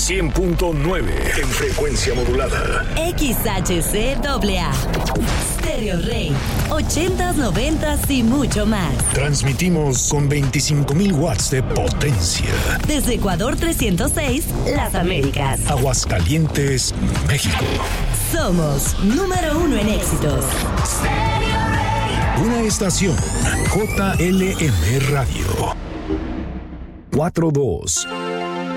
100.9 en frecuencia modulada. XHCAA. Stereo Rey. 80s, 90s y mucho más. Transmitimos con 25,000 watts de potencia. Desde Ecuador 306, Las Américas. Aguascalientes, México. Somos número 1 en éxitos. Una estación JLM Radio. 42